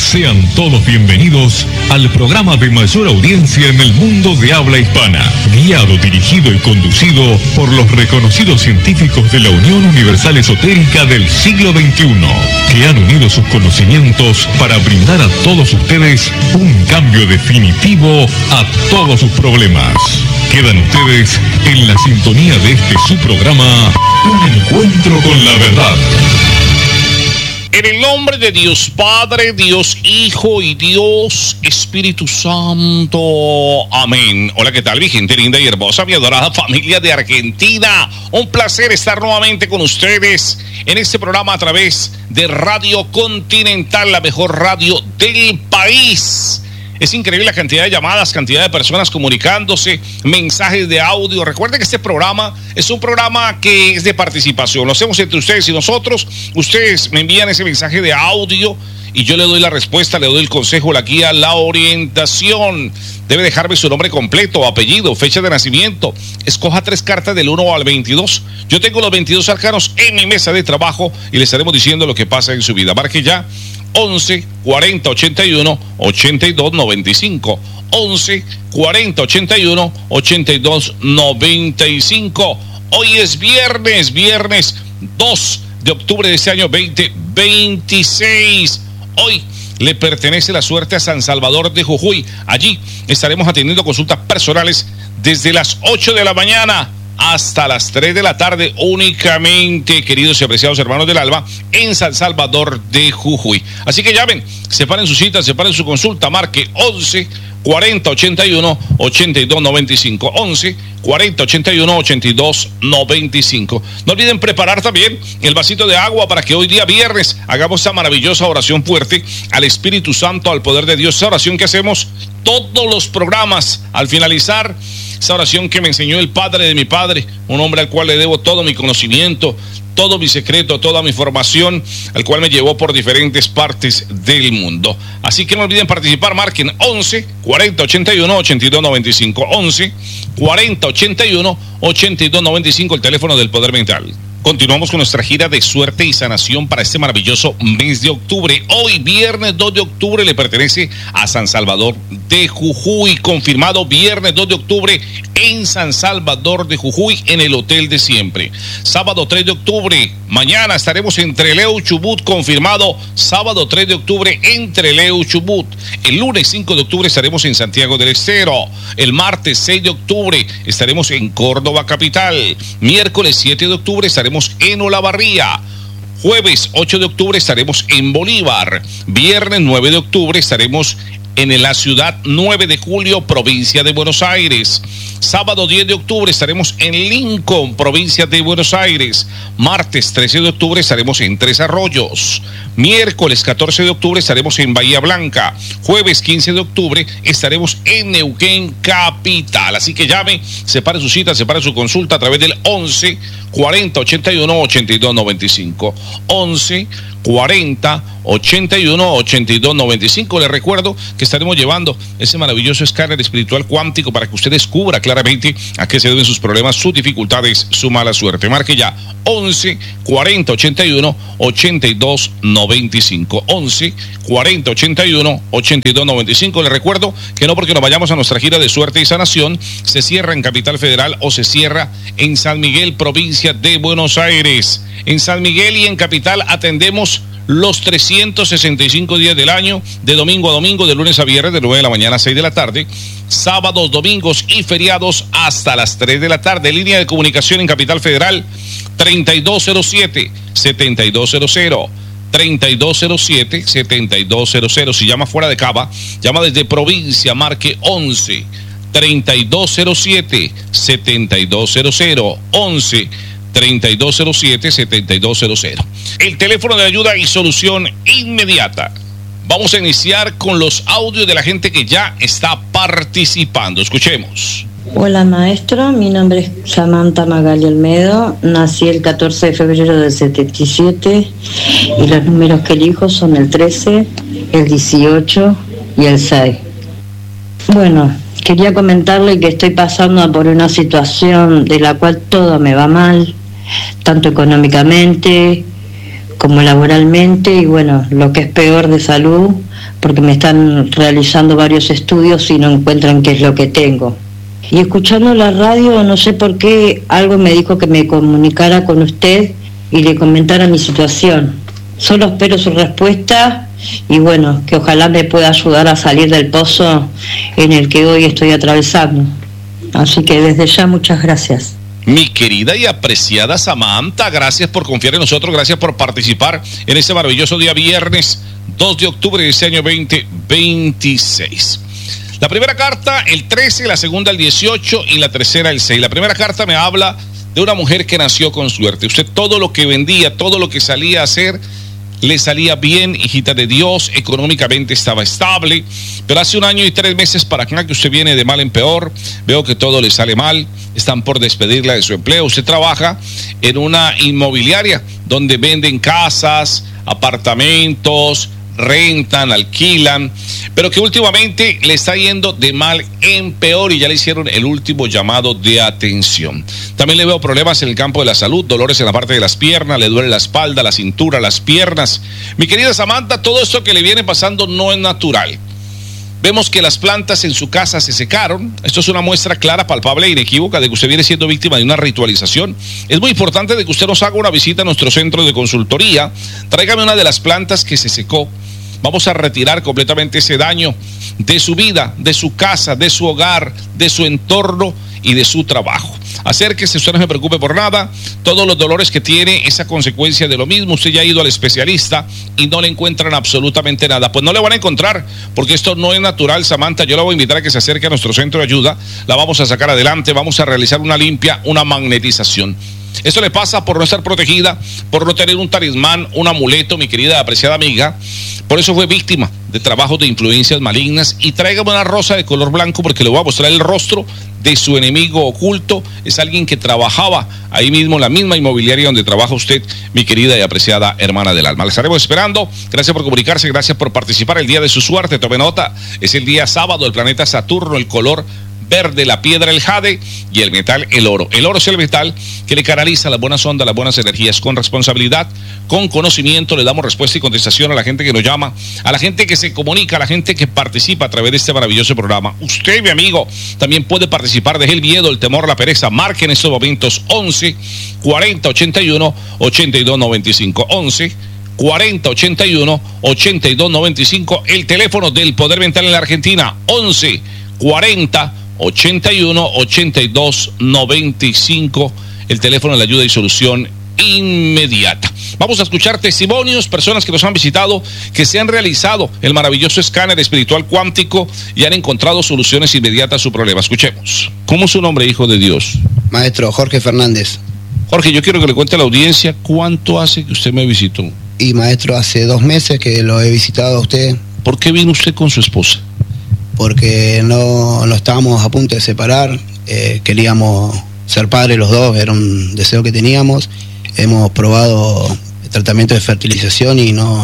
Sean todos bienvenidos al programa de mayor audiencia en el mundo de habla hispana, guiado, dirigido y conducido por los reconocidos científicos de la Unión Universal Esotérica del siglo XXI, que han unido sus conocimientos para brindar a todos ustedes un cambio definitivo a todos sus problemas. Quedan ustedes en la sintonía de este su programa, Un Encuentro con la Verdad. En el nombre de Dios Padre, Dios Hijo y Dios Espíritu Santo. Amén. Hola, ¿qué tal, mi gente linda y hermosa, mi adorada familia de Argentina? Un placer estar nuevamente con ustedes en este programa a través de Radio Continental, la mejor radio del país. Es increíble la cantidad de llamadas, cantidad de personas comunicándose, mensajes de audio. Recuerden que este programa es un programa que es de participación. Lo hacemos entre ustedes y nosotros. Ustedes me envían ese mensaje de audio y yo le doy la respuesta, le doy el consejo, la guía, la orientación. Debe dejarme su nombre completo, apellido, fecha de nacimiento. Escoja 3 cartas del 1 al 22. Yo tengo los 22 arcanos en mi mesa de trabajo y le estaremos diciendo lo que pasa en su vida. Marque ya 11 40 81 82 95. 11 40 81 82 95. Hoy es viernes 2 de octubre de este año 2026. Hoy le pertenece la suerte a San Salvador de Jujuy. Allí estaremos atendiendo consultas personales desde las 8 de la mañana hasta las 3 de la tarde únicamente, queridos y apreciados hermanos del alma, en San Salvador de Jujuy. Así que llamen, separen su cita, separen su consulta, marque 11 40 81 82 95. 11 40 81 82 95. No olviden preparar también el vasito de agua para que hoy día viernes hagamos esa maravillosa oración fuerte al Espíritu Santo, al poder de Dios. Esa oración que hacemos todos los programas al finalizar. Esa oración que me enseñó el padre de mi padre, un hombre al cual le debo todo mi conocimiento, todo mi secreto, toda mi formación, al cual me llevó por diferentes partes del mundo. Así que no olviden participar, marquen 11 40 81 82 95. 11 40 81 82 95, el teléfono del poder mental. Continuamos con nuestra gira de suerte y sanación para este maravilloso mes de octubre. Hoy, viernes 2 de octubre, le pertenece a San Salvador de Jujuy. Confirmado viernes 2 de octubre en San Salvador de Jujuy, en el Hotel de Siempre. Sábado 3 de octubre, mañana estaremos en Trelew, Chubut. Confirmado sábado 3 de octubre en Trelew, Chubut. El lunes 5 de octubre estaremos en Santiago del Estero. El martes 6 de octubre estaremos en Córdoba capital. Miércoles 7 de octubre estaremos en Olavarría. Jueves 8 de octubre estaremos en Bolívar. Viernes 9 de octubre estaremos en la ciudad 9 de julio, provincia de Buenos Aires. Sábado 10 de octubre estaremos en Lincoln, provincia de Buenos Aires. Martes 13 de octubre estaremos en Tres Arroyos. Miércoles 14 de octubre estaremos en Bahía Blanca. Jueves 15 de octubre estaremos en Neuquén capital. Así que llame, separe su cita, separe su consulta a través del 11 40 81 82 95. 11 40 81 82 95. Les recuerdo que estaremos llevando ese maravilloso escáner espiritual cuántico para que usted descubra claramente a qué se deben sus problemas, sus dificultades, su mala suerte. Marque ya 11 40 81 82 95. 11 40 81 82 95. Les recuerdo que no porque nos vayamos a nuestra gira de suerte y sanación se cierra en Capital Federal o se cierra en San Miguel, provincia de Buenos Aires. En San Miguel y en Capital atendemos los 365 días del año, de domingo a domingo, de lunes a viernes, de 9 de la mañana a 6 de la tarde, sábados, domingos y feriados hasta las 3 de la tarde. Línea de comunicación en Capital Federal, 3207-7200. 3207-7200. Si llama fuera de Cava, llama desde provincia, marque 11 3207-7200. 11 3207-7200. El teléfono de ayuda y solución inmediata. Vamos a iniciar con los audios de la gente que ya está participando. Escuchemos. Hola maestro, mi nombre es Samantha Magali Almedo, nací el 14 de febrero del 77 y los números que elijo son el 13, el 18 y el 6. Bueno, quería comentarle que estoy pasando por una situación de la cual todo me va mal, tanto económicamente como laboralmente, y bueno, lo que es peor de salud, porque me están realizando varios estudios y no encuentran qué es lo que tengo. Y escuchando la radio, no sé por qué, algo me dijo que me comunicara con usted y le comentara mi situación. Solo espero su respuesta y bueno, que ojalá me pueda ayudar a salir del pozo en el que hoy estoy atravesando. Así que desde ya, muchas gracias. Mi querida y apreciada Samantha, gracias por confiar en nosotros, gracias por participar en este maravilloso día viernes 2 de octubre de este año 2026. La primera carta, el 13, la segunda, el 18 y la tercera, el 6. La primera carta me habla de una mujer que nació con suerte. Usted todo lo que vendía, todo lo que salía a hacer, le salía bien, hijita de Dios, económicamente estaba estable, pero hace 1 año y 3 meses para acá que usted viene de mal en peor, veo que todo le sale mal, están por despedirla de su empleo. Usted trabaja en una inmobiliaria donde venden casas, apartamentos, rentan, alquilan, pero que últimamente le está yendo de mal en peor y ya le hicieron el último llamado de atención. También le veo problemas en el campo de la salud, dolores en la parte de las piernas, le duele la espalda, la cintura, las piernas. Mi querida Samantha, todo esto que le viene pasando no es natural. Vemos que las plantas en su casa se secaron. Esto es una muestra clara, palpable e inequívoca de que usted viene siendo víctima de una ritualización. Es muy importante de que usted nos haga una visita a nuestro centro de consultoría. Tráigame una de las plantas que se secó. Vamos a retirar completamente ese daño de su vida, de su casa, de su hogar, de su entorno y de su trabajo. Acérquese, usted no se preocupe por nada. Todos los dolores que tiene, esa consecuencia de lo mismo. Usted ya ha ido al especialista y no le encuentran absolutamente nada. Pues no le van a encontrar, porque esto no es natural, Samantha. Yo la voy a invitar a que se acerque a nuestro centro de ayuda. La vamos a sacar adelante, vamos a realizar una limpia, una magnetización. Esto le pasa por no estar protegida, por no tener un talismán, un amuleto, mi querida apreciada amiga. Por eso fue víctima de trabajos de influencias malignas. Y tráigame una rosa de color blanco porque le voy a mostrar el rostro de su enemigo oculto. Es alguien que trabajaba ahí mismo en la misma inmobiliaria donde trabaja usted, mi querida y apreciada hermana del alma. La estaremos esperando. Gracias por comunicarse, gracias por participar. El día de su suerte, tome nota, es el día sábado, el planeta Saturno, el color verde, la piedra, el jade, y el metal, el oro. El oro es el metal que le canaliza las buenas ondas, las buenas energías. Con responsabilidad, con conocimiento, le damos respuesta y contestación a la gente que nos llama, a la gente que se comunica, a la gente que participa a través de este maravilloso programa. Usted, mi amigo, también puede participar. Deje el miedo, el temor, la pereza. Marque en estos momentos 11 40 81 82 95. 11 40 81 82 95. El teléfono del Poder Mental en la Argentina, 11 40 81 82 95, el teléfono de la ayuda y solución inmediata. Vamos a escuchar testimonios, personas que nos han visitado, que se han realizado el maravilloso escáner espiritual cuántico y han encontrado soluciones inmediatas a su problema. Escuchemos. ¿Cómo es su nombre, hijo de Dios? Maestro Jorge Fernández. Jorge, yo quiero que le cuente a la audiencia cuánto hace que usted me visitó. Y maestro, hace 2 meses que lo he visitado a usted. ¿Por qué vino usted con su esposa? Porque no estábamos a punto de separar, queríamos ser padres los dos, era un deseo que teníamos. Hemos probado el tratamiento de fertilización y no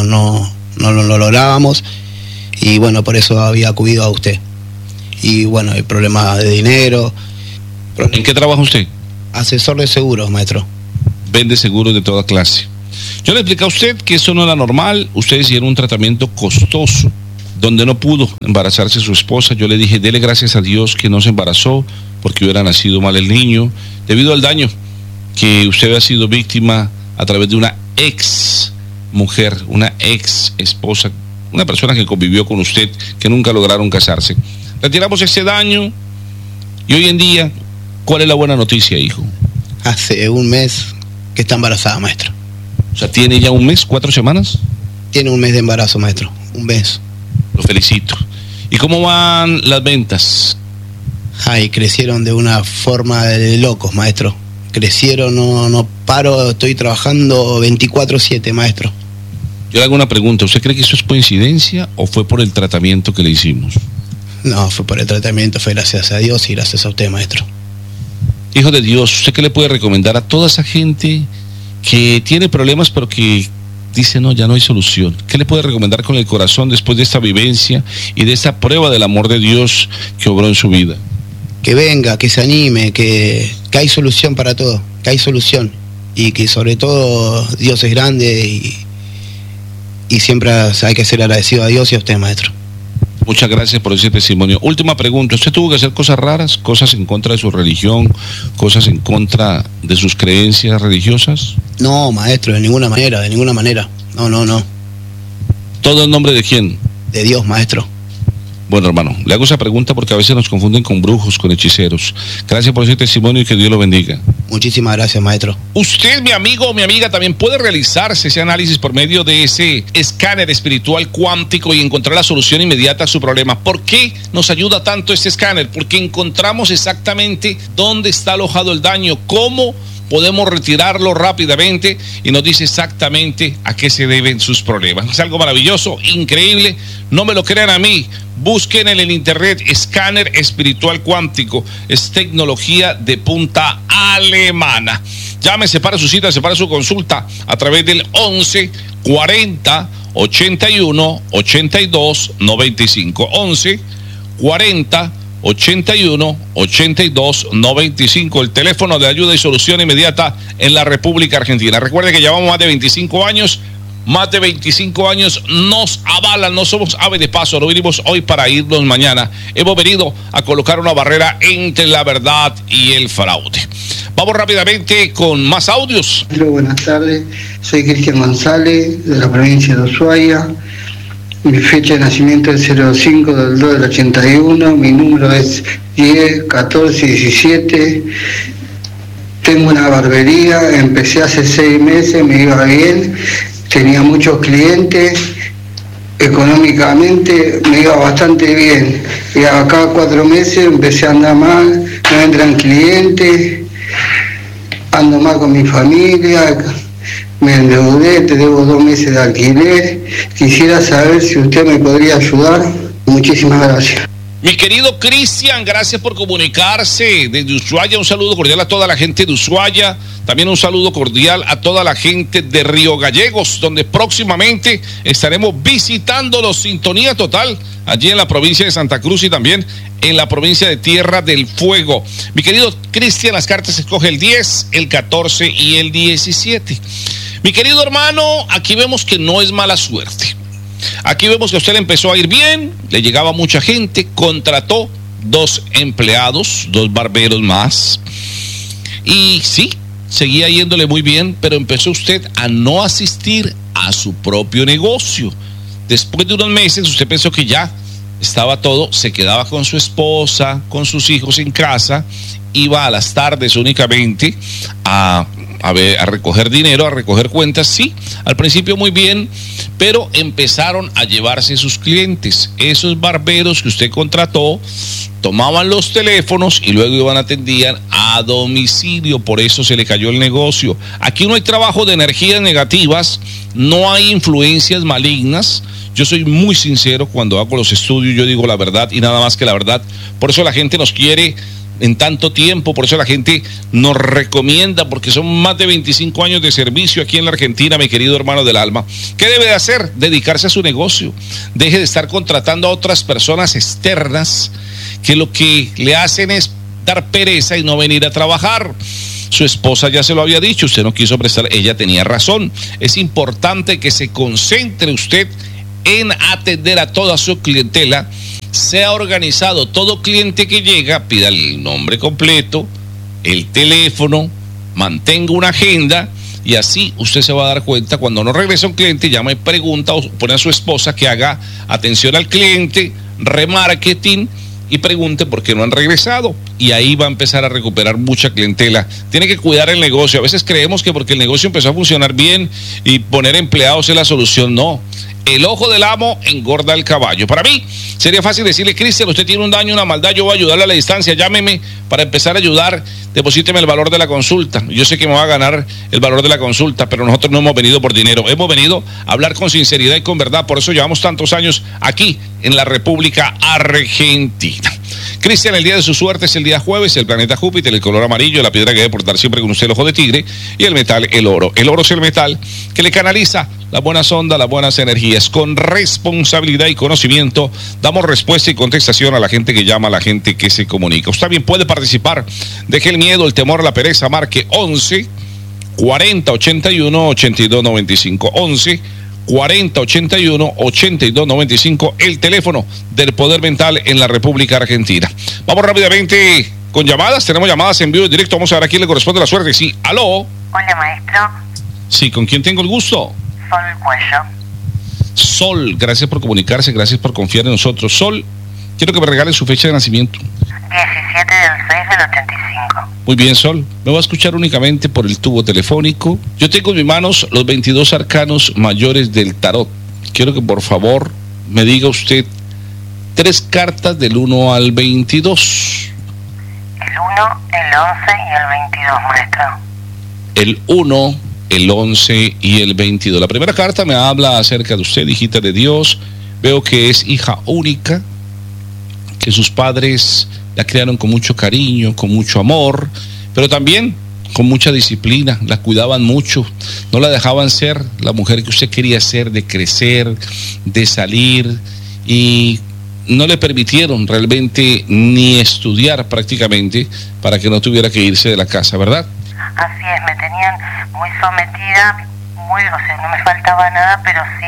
lo lográbamos, y bueno, por eso había acudido a usted. Y bueno, hay problemas de dinero. ¿En qué trabaja usted? Asesor de seguros, maestro. Vende seguros de toda clase. Yo le expliqué a usted que eso no era normal. Ustedes hicieron un tratamiento costoso donde no pudo embarazarse su esposa. Yo le dije, dele gracias a Dios que no se embarazó, porque hubiera nacido mal el niño, debido al daño que usted había sido víctima a través de una ex mujer, una ex esposa, una persona que convivió con usted, que nunca lograron casarse. Retiramos ese daño y hoy en día, ¿cuál es la buena noticia, hijo? Hace 1 mes que está embarazada, maestro. O sea, ¿tiene ya 1 mes, 4 semanas? Tiene 1 mes de embarazo, maestro, 1 mes. Lo felicito. ¿Y cómo van las ventas? Ay, crecieron de una forma de locos, maestro. Crecieron, no paro, estoy trabajando 24/7, maestro. Yo le hago una pregunta. ¿Usted cree que eso es coincidencia o fue por el tratamiento que le hicimos? No, fue por el tratamiento, fue gracias a Dios y gracias a usted, maestro. Hijo de Dios, ¿usted qué le puede recomendar a toda esa gente que tiene problemas pero que dice, no, ya no hay solución? ¿Qué le puede recomendar con el corazón después de esta vivencia y de esta prueba del amor de Dios que obró en su vida? Que venga, que se anime, que hay solución para todo, que hay solución. Y que sobre todo Dios es grande y siempre hay que ser agradecido a Dios y a usted, maestro. Muchas gracias por ese testimonio. Última pregunta, ¿usted tuvo que hacer cosas raras, cosas en contra de su religión, cosas en contra de sus creencias religiosas? No, maestro, de ninguna manera. No. ¿Todo en nombre de quién? De Dios, maestro. Bueno, hermano, le hago esa pregunta porque a veces nos confunden con brujos, con hechiceros. Gracias por ese testimonio y que Dios lo bendiga. Muchísimas gracias, maestro. Usted, mi amigo o mi amiga, también puede realizarse ese análisis por medio de ese escáner espiritual cuántico y encontrar la solución inmediata a su problema. ¿Por qué nos ayuda tanto este escáner? Porque encontramos exactamente dónde está alojado el daño, cómo podemos retirarlo rápidamente y nos dice exactamente a qué se deben sus problemas. Es algo maravilloso, increíble. No me lo crean a mí. Busquen en el internet escáner espiritual cuántico. Es tecnología de punta alemana. Llámese para su cita, para su consulta a través del 11 40 81 82 95. 11 40 81 82 95, el teléfono de ayuda y solución inmediata en la República Argentina. Recuerde que llevamos más de 25 años nos avalan, no somos ave de paso, no vinimos hoy para irnos mañana. Hemos venido a colocar una barrera entre la verdad y el fraude. Vamos rápidamente con más audios. Buenas tardes, soy Cristian González de la provincia de Ushuaia. Mi fecha de nacimiento es 05 del 2 del 81, mi número es 10 14 17. Tengo una barbería, empecé hace 6 meses, me iba bien, tenía muchos clientes, económicamente me iba bastante bien. Y acá 4 meses empecé a andar mal, no entran clientes, ando mal con mi familia. Me endeudé, te debo 2 meses de alquiler. Quisiera saber si usted me podría ayudar. Muchísimas gracias. Mi querido Cristian, gracias por comunicarse desde Ushuaia. Un saludo cordial a toda la gente de Ushuaia. También un saludo cordial a toda la gente de Río Gallegos, donde próximamente estaremos visitándolos. Sintonía total allí en la provincia de Santa Cruz y también en la provincia de Tierra del Fuego. Mi querido Cristian, las cartas escoge el 10, el 14 y el 17. Mi querido hermano, aquí vemos que no es mala suerte. Aquí vemos que a usted le empezó a ir bien, le llegaba mucha gente, contrató 2 empleados, 2 barberos más. Y sí, seguía yéndole muy bien, pero empezó usted a no asistir a su propio negocio. Después de unos meses, usted pensó que ya estaba todo, se quedaba con su esposa, con sus hijos en casa, iba a las tardes únicamente a recoger dinero, a recoger cuentas. Sí, al principio muy bien, pero empezaron a llevarse sus clientes. Esos barberos que usted contrató tomaban los teléfonos y luego atendían a domicilio, por eso se le cayó el negocio. Aquí no hay trabajo de energías negativas, no hay influencias malignas. Yo soy muy sincero cuando hago los estudios, yo digo la verdad y nada más que la verdad. Por eso la gente nos quiere en tanto tiempo, por eso la gente nos recomienda, porque son más de 25 años de servicio aquí en la Argentina, mi querido hermano del alma. ¿Qué debe de hacer? Dedicarse a su negocio. Deje de estar contratando a otras personas externas que lo que le hacen es dar pereza y no venir a trabajar. Su esposa ya se lo había dicho, usted no quiso prestar, ella tenía razón. Es importante que se concentre usted en atender a toda su clientela. Sea organizado, todo cliente que llega, pida el nombre completo, el teléfono, mantenga una agenda y así usted se va a dar cuenta cuando no regresa un cliente, llama y pregunta o pone a su esposa que haga atención al cliente, remarketing y pregunte por qué no han regresado y ahí va a empezar a recuperar mucha clientela. Tiene que cuidar el negocio. A veces creemos que porque el negocio empezó a funcionar bien y poner empleados es la solución. No. El ojo del amo engorda el caballo. Para mí sería fácil decirle: Cristian, usted tiene un daño, una maldad, yo voy a ayudarle a la distancia, llámeme para empezar a ayudar, deposíteme el valor de la consulta. Yo sé que me va a ganar el valor de la consulta, pero nosotros no hemos venido por dinero, hemos venido a hablar con sinceridad y con verdad. Por eso llevamos tantos años aquí en la República Argentina. Cristian, el día de su suerte es el día jueves, el planeta Júpiter, el color amarillo, la piedra que debe portar siempre con usted el ojo de tigre y el metal, el oro. El oro es el metal que le canaliza las buenas ondas, las buenas energías. Con responsabilidad y conocimiento damos respuesta y contestación a la gente que llama, a la gente que se comunica. Usted también puede participar. Deje el miedo, el temor, la pereza. Marque 11 40 81 82 95. 11 4081-8295, el teléfono del Poder Mental en la República Argentina. Vamos rápidamente con llamadas. Tenemos llamadas en vivo y directo. Vamos a ver a quién le corresponde la suerte. Sí, aló. Hola, maestro. Sí, ¿con quién tengo el gusto? Sol Cuello. Sol, gracias por comunicarse, gracias por confiar en nosotros. Sol, quiero que me regalen su fecha de nacimiento. 17 del 6 del 85. Muy bien, Sol. Me va a escuchar únicamente por el tubo telefónico. Yo tengo en mis manos los 22 arcanos mayores del tarot. Quiero que por favor me diga usted 3 cartas del 1 al 22. El 1, el 11 y el 22, maestro. El 1, el 11 y el 22. La primera carta me habla acerca de usted, hijita de Dios. Veo que es hija única, que sus padres la criaron con mucho cariño, con mucho amor, pero también con mucha disciplina. La cuidaban mucho, no la dejaban ser la mujer que usted quería ser, de crecer, de salir, y no le permitieron realmente ni estudiar prácticamente para que no tuviera que irse de la casa, ¿verdad? Así es, me tenían muy sometida, o sea, no me faltaba nada, pero sí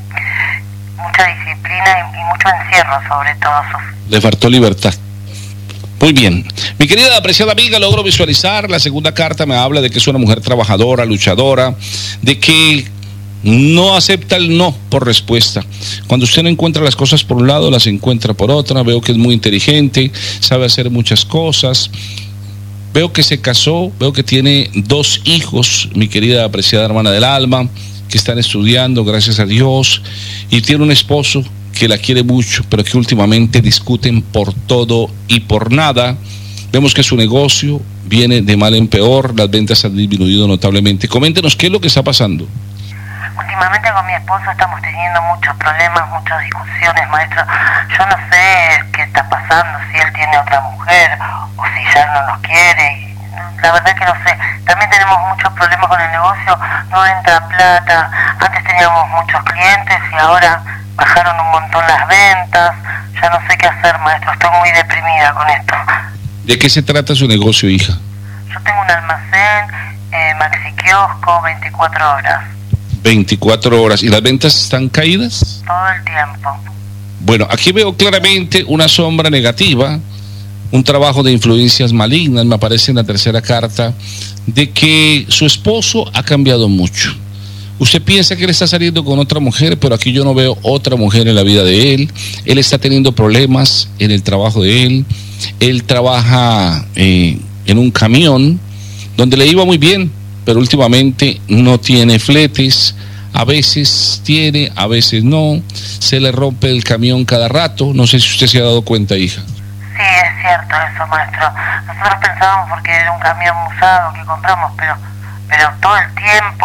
mucha disciplina y mucho encierro, sobre todo. Le faltó libertad. Muy bien. Mi querida apreciada amiga, logro visualizar. La segunda carta me habla de que es una mujer trabajadora, luchadora, de que no acepta el no por respuesta. Cuando usted no encuentra las cosas por un lado, las encuentra por otra. Veo que es muy inteligente, sabe hacer muchas cosas. Veo que se casó, veo que tiene 2 hijos, mi querida apreciada hermana del alma, que están estudiando, gracias a Dios, y tiene un esposo que la quiere mucho, pero que últimamente discuten por todo y por nada. Vemos que su negocio viene de mal en peor, las ventas han disminuido notablemente. Coméntenos qué es lo que está pasando. Últimamente con mi esposo estamos teniendo muchos problemas, muchas discusiones, maestro. Yo no sé qué está pasando, si él tiene otra mujer o si ya no nos quiere. La verdad que no sé. También tenemos muchos problemas con el negocio, no entra plata. Antes teníamos muchos clientes y ahora bajaron un montón las ventas. Ya no sé qué hacer, maestro. Estoy muy deprimida con esto. ¿De qué se trata su negocio, hija? Yo tengo un almacén, maxi kiosco, 24 horas. 24 horas. ¿Y las ventas están caídas? Todo el tiempo. Bueno, aquí veo claramente una sombra negativa, un trabajo de influencias malignas. Me aparece en la tercera carta de que su esposo ha cambiado mucho. Usted piensa que él está saliendo con otra mujer, pero aquí yo no veo otra mujer en la vida de él. Él está teniendo problemas en el trabajo de él. Él trabaja en un camión donde le iba muy bien, pero últimamente no tiene fletes. A veces tiene, a veces no. Se le rompe el camión cada rato. No sé si usted se ha dado cuenta, hija. Sí, es cierto eso, maestro. Nosotros pensábamos porque era un camión usado que compramos, pero todo el tiempo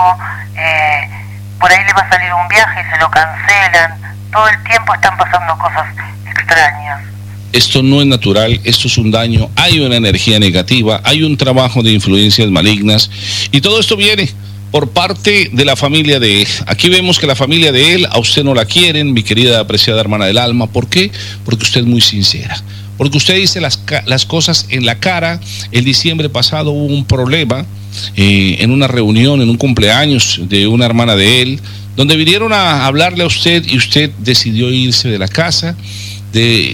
por ahí le va a salir un viaje y se lo cancelan. Todo el tiempo están pasando cosas extrañas. Esto no es natural, esto es un daño. Hay una energía negativa, hay un trabajo de influencias malignas, y todo esto viene por parte de la familia de él. Aquí vemos que la familia de él a usted no la quieren, mi querida apreciada hermana del alma. ¿Por qué? Porque usted es muy sincera, porque usted dice las cosas en la cara. El diciembre pasado hubo un problema en una reunión, en un cumpleaños de una hermana de él, donde vinieron a hablarle a usted y usted decidió irse de la casa.